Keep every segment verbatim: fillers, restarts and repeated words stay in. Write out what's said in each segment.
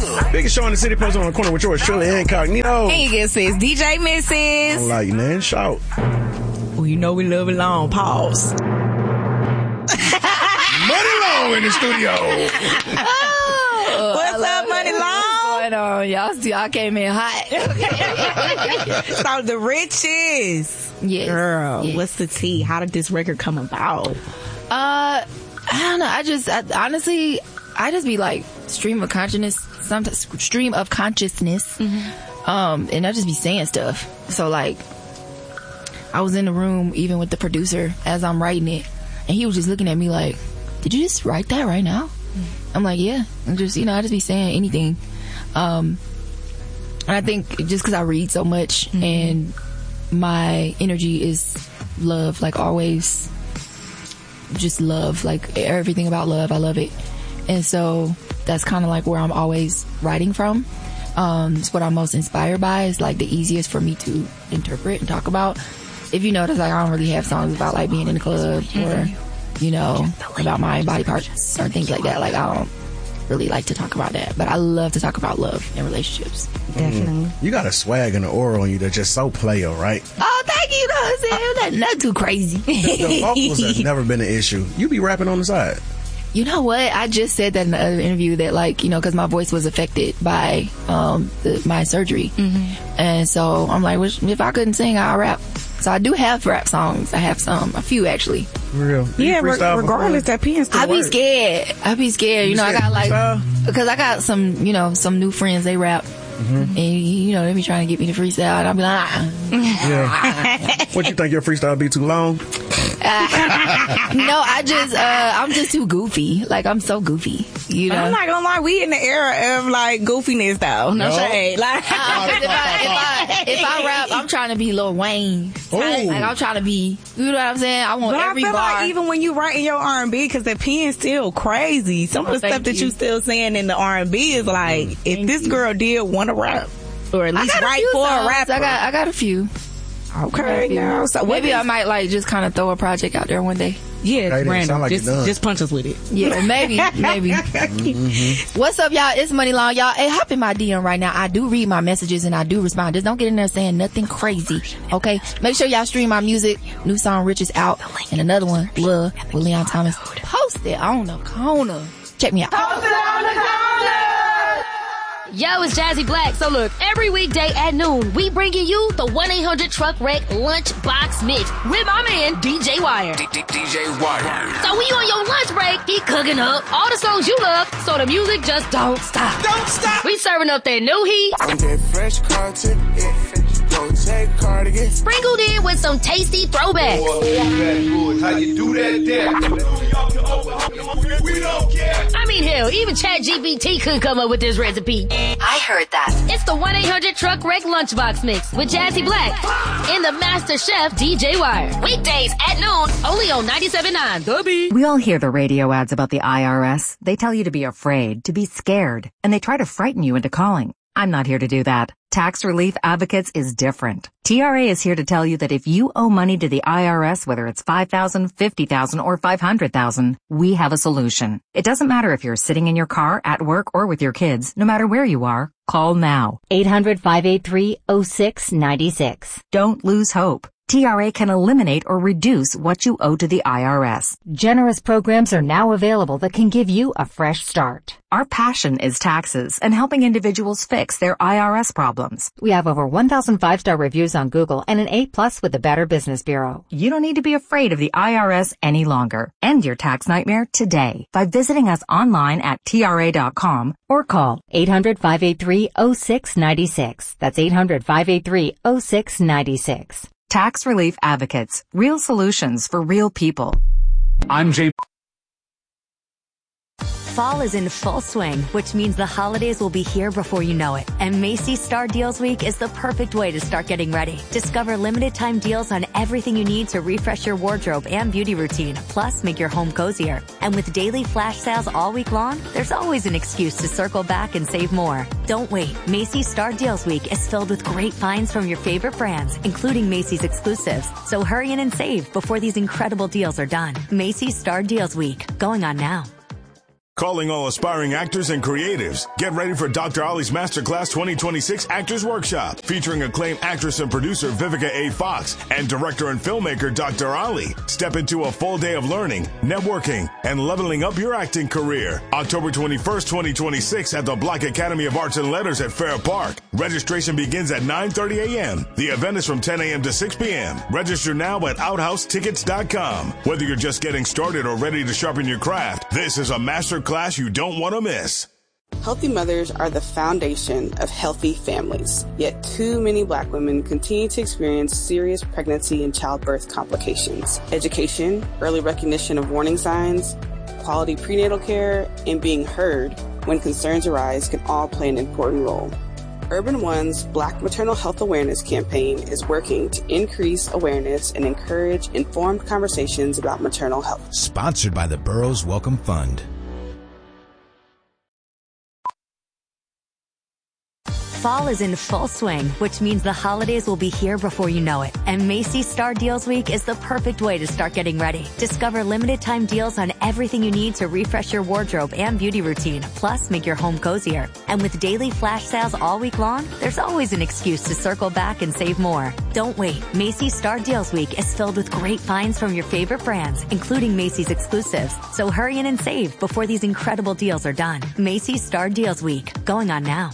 Biggest show in the city, posted on the corner with yours, Shirley Incognito. And you get sis, D J Missus. I like, man, shout. Well, you know we love it long. Pause. Money Long in the studio. Oh, what's up, Money Long? What's going on? Y'all, y'all came in hot. So the riches. Yes. Girl, yes. What's the tea? How did this record come about? Uh, I don't know. I just, I, honestly, I just be like stream of consciousness, sometimes stream of consciousness. Mm-hmm. Um, and I just be saying stuff. So like, I was in the room even with the producer as I'm writing it, and he was just looking at me like, did you just write that right now? Mm-hmm. I'm like, yeah. I'm just, you know, I just be saying anything. Um, and I think just cause I read so much mm-hmm. and my energy is love, like always just love, like everything about love. I love it. And so that's kind of like where I'm always writing from. Um, it's what I'm most inspired by. It's like the easiest for me to interpret and talk about. If you notice, like, I don't really have songs about like being in the club or, you know, about my body parts or things like that. Like, I don't really like to talk about that, but I love to talk about love and relationships. Definitely. Mm. You got a swag and an aura on you that's just so player, right? Oh, thank you. You know what I'm saying? That's not too crazy. The, the vocals have never been an issue. You be rapping on the side. You know what? I just said that in another interview that, like, you know, because my voice was affected by um the, my surgery. Mm-hmm. And so I'm like, well, if I couldn't sing, I'll rap. So I do have rap songs. I have some, a few actually. For real? Yeah, re- regardless, that pen still I be works. scared. I be scared. You, you know, scared I got like, because I got some, you know, some new friends, they rap. Mm-hmm. And, you know, they be trying to get me to freestyle, and I'll be like, ah. Yeah. What, you think your freestyle be too long? Uh, no, I just, uh, I'm just too goofy. Like, I'm so goofy. You know? I'm not gonna lie, we in the era of like goofiness though. No, no. shade. Like, uh, if, I, if, I, if I rap, I'm trying to be Lil Wayne. Ooh. Like, I'm trying to be, you know what I'm saying? I want but every I feel bar. like even when you writing your R and B, because the pen's still crazy. Some oh, of the stuff that you. you still saying in the R and B is like, mm, if this you. girl did want to rap, or at least write for songs. a rapper. I got, I got a few. Okay, now so maybe is, I might like just kind of throw a project out there one day. Yeah, okay, random. Like just, just punch us with it. Yeah, maybe, maybe. Mm-hmm. What's up, y'all? It's Money Long, y'all. Hey, hop in my D M right now. I do read my messages and I do respond. Just don't get in there saying nothing crazy. Okay, make sure y'all stream my music. New song Rich is out, and another one, Love with Leon Thomas. Post it on the corner. Check me out. Post it on the corner. Yo, it's Jazzy Black. So look, every weekday at noon, we bringing you the one eight hundred Truck Wreck Lunchbox Mix with my man, D J Wire. D J Wire. So when you on your lunch break, he cooking up all the songs you love, so the music just don't stop. Don't stop. We serving up that new heat. I'm that fresh content. Go take cardigan. Sprinkled in with some tasty throwbacks. Oh, how you do that there? We don't care. I mean, hell, even ChatGPT couldn't come up with this recipe. I heard that. It's the one eight hundred Truck Wreck Lunchbox Mix with Jazzy Black and the Master Chef D J Wire. Weekdays at noon, only on ninety-seven point nine The Beat. We all hear the radio ads about the I R S. They tell you to be afraid, to be scared, and they try to frighten you into calling. I'm not here to do that. Tax Relief Advocates is different. T R A is here to tell you that if you owe money to the I R S, whether it's five thousand dollars, fifty thousand dollars, or five hundred thousand dollars, we have a solution. It doesn't matter if you're sitting in your car, at work, or with your kids. No matter where you are, call now. eight hundred, five eight three, oh six nine six. Don't lose hope. T R A can eliminate or reduce what you owe to the I R S. Generous programs are now available that can give you a fresh start. Our passion is taxes and helping individuals fix their I R S problems. We have over one thousand five-star reviews on Google and an A plus with the Better Business Bureau. You don't need to be afraid of the I R S any longer. End your tax nightmare today by visiting us online at T R A dot com or call eight hundred, five eight three, oh six nine six. That's eight hundred, five eight three, oh six nine six. Tax Relief Advocates. Real solutions for real people. I'm Jay. Fall is in full swing, which means the holidays will be here before you know it. And Macy's Star Deals Week is the perfect way to start getting ready. Discover limited time deals on everything you need to refresh your wardrobe and beauty routine, plus make your home cozier. And with daily flash sales all week long, there's always an excuse to circle back and save more. Don't wait. Macy's Star Deals Week is filled with great finds from your favorite brands, including Macy's exclusives. So hurry in and save before these incredible deals are done. Macy's Star Deals Week, going on now. Calling all aspiring actors and creatives. Get ready for Doctor Ollie's Masterclass twenty twenty-six Actors Workshop, featuring acclaimed actress and producer Vivica A. Fox and director and filmmaker Doctor Ollie. Step into a full day of learning, networking, and leveling up your acting career. October twenty-first, twenty twenty-six at the Black Academy of Arts and Letters at Fair Park. Registration begins at nine thirty a.m. The event is from ten a.m. to six p.m. Register now at outhouse tickets dot com. Whether you're just getting started or ready to sharpen your craft, this is a master class you don't want to miss. Healthy mothers are the foundation of healthy families. Yet too many Black women continue to experience serious pregnancy and childbirth complications. Education, early recognition of warning signs, quality prenatal care, and being heard when concerns arise can all play an important role. Urban One's Black Maternal Health Awareness Campaign is working to increase awareness and encourage informed conversations about maternal health. Sponsored by the Burroughs Welcome Fund. Fall is in full swing, which means the holidays will be here before you know it. And Macy's Star Deals Week is the perfect way to start getting ready. Discover limited time deals on everything you need to refresh your wardrobe and beauty routine, plus make your home cozier. And with daily flash sales all week long, there's always an excuse to circle back and save more. Don't wait. Macy's Star Deals Week is filled with great finds from your favorite brands, including Macy's exclusives. So hurry in and save before these incredible deals are done. Macy's Star Deals Week, going on now.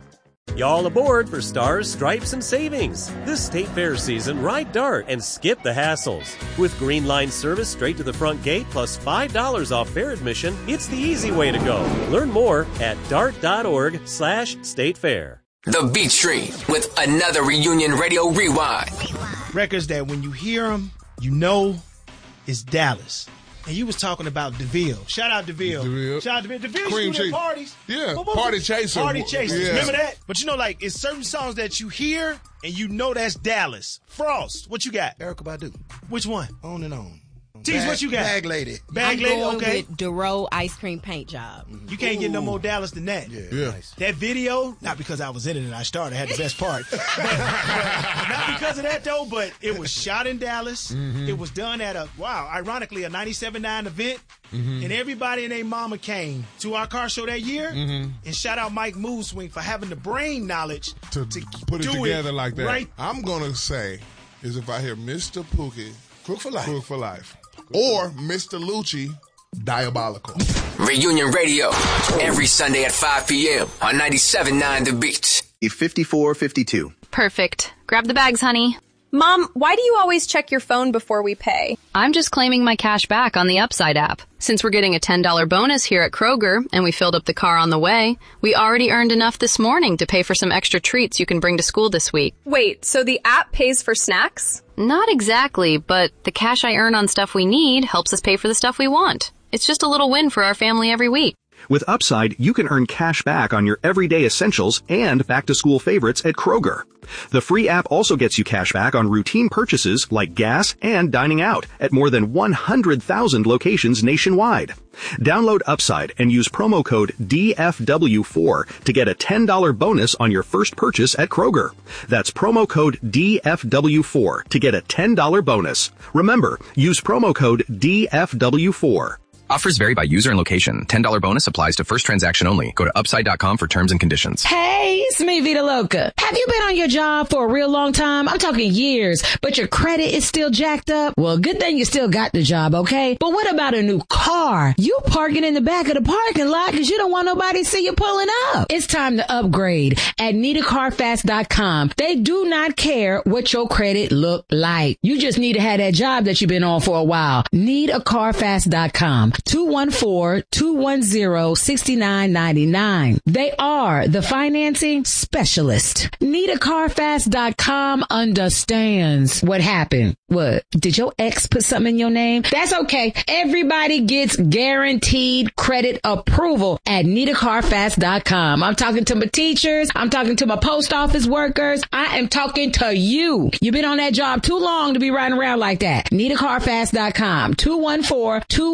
Y'all aboard for Stars, Stripes, and Savings. This State Fair season, ride Dart and skip the hassles. With Green Line service straight to the front gate plus five dollars off fair admission, it's the easy way to go. Learn more at dart.org slash state fair. The Beat Street with another Reunion Radio Rewind. Records that when you hear them, you know it's Dallas. And you was talking about DeVille. Shout out DeVille. DeVille. Shout out DeVille. DeVille Cream used to do cheese. parties. Yeah, What was Party it? Chaser. Party Chasers. Yeah. Remember that? But you know, like, it's certain songs that you hear and you know that's Dallas. Frost, what you got? Erykah Badu. Which one? On and on. Tease, Bag- what you got? Bag Lady. Bag I'm Lady, going okay. with Duro Ice Cream Paint Job. You can't get no more Dallas than that. Yeah, Yeah. nice. That video, not because I was in it and I started, I had the best part. but, but not because of that, though, but it was shot in Dallas. Mm-hmm. It was done at a, wow, ironically, a ninety-seven point nine event. Mm-hmm. And everybody and their mama came to our car show that year. Mm-hmm. And shout out Mike Mooswing for having the brain knowledge To, to put it do together like that. Right. I'm going to say is if I hear Mister Pookie, Crook for life. Crook for life, or Mister Lucci, Diabolical. Reunion Radio every Sunday at five p.m. on ninety-seven point nine The Beat. fifty-four fifty-two. Perfect. Grab the bags, honey. Mom, why do you always check your phone before we pay? I'm just claiming my cash back on the Upside app. Since we're getting a ten dollars bonus here at Kroger, and we filled up the car on the way, we already earned enough this morning to pay for some extra treats you can bring to school this week. Wait, so the app pays for snacks? Not exactly, but the cash I earn on stuff we need helps us pay for the stuff we want. It's just a little win for our family every week. With Upside, you can earn cash back on your everyday essentials and back-to-school favorites at Kroger. The free app also gets you cash back on routine purchases like gas and dining out at more than one hundred thousand locations nationwide. Download Upside and use promo code D F W four to get a ten dollars bonus on your first purchase at Kroger. That's promo code D F W four to get a ten dollars bonus. Remember, use promo code D F W four. Offers vary by user and location. ten dollars bonus applies to first transaction only. Go to upside dot com for terms and conditions. Hey, it's me, Vita Loca. Have you been on your job for a real long time? I'm talking years, but your credit is still jacked up? Well, good thing you still got the job, okay? But what about a new car? You parking in the back of the parking lot because you don't want nobody to see you pulling up. It's time to upgrade at Nita Car Fast dot com. They do not care what your credit look like. You just need to have that job that you've been on for a while. Nita Car Fast dot com. two one four, two one zero, six nine nine nine. They are the financing specialist. Nita Car Fast dot com understands what happened. What? Did your ex put something in your name? That's okay. Everybody gets guaranteed credit approval at Nita Car Fast dot com. I'm talking to my teachers. I'm talking to my post office workers. I am talking to you. You've been on that job too long to be riding around like that. Nita Car Fast dot com. two one four, two one zero,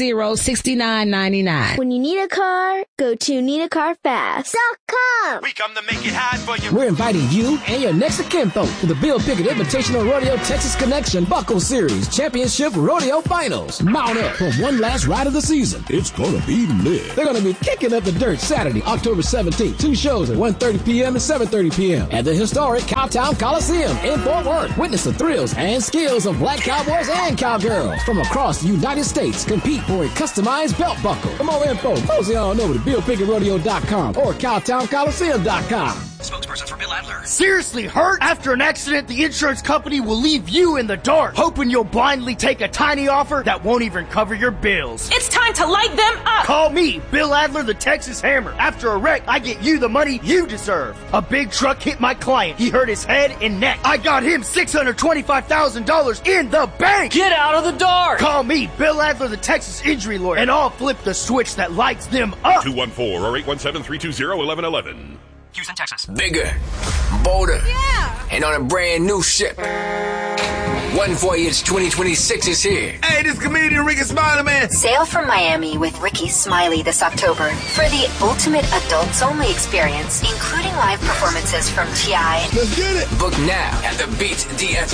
zero, six nine nine nine. When you need a car, go to need a car fast dot com. We come to make it hot for you. We're inviting you and your next of kinfolk to the Bill Pickett Invitational Rodeo Texas Connection Buckle Series Championship Rodeo Finals. Mount up for one last ride of the season. It's gonna be lit. They're gonna be kicking up the dirt Saturday, October seventeenth. Two shows at one thirty p.m. and seven thirty p.m. at the historic Cowtown Coliseum in Fort Worth. Witness the thrills and skills of black cowboys and cowgirls from across the United States. Compete for a customized belt buckle. For more info, mosey on over to bill pickett rodeo dot com or cowtown coliseum dot com. Spokesperson for Bill Adler. Seriously hurt? After an accident, the insurance company will leave you in the dark, hoping you'll blindly take a tiny offer that won't even cover your bills. It's time to light them up! Call me, Bill Adler, the Texas Hammer. After a wreck, I get you the money you deserve. A big truck hit my client. He hurt his head and neck. I got him six hundred twenty-five thousand dollars in the bank! Get out of the dark! Call me, Bill Adler, the Texas Injury Lawyer, and I'll flip the switch that lights them up! two one four or eight one seven, three two zero, one one one one. Houston, Texas. Bigger, bolder, yeah. and on a brand new ship. One Voyage twenty twenty-six is here. Hey, this comedian Ricky Smiley, man. Sail from Miami with Ricky Smiley this October for the ultimate adults-only experience, including live performances from T I. Let's get it. Book now at the beat d f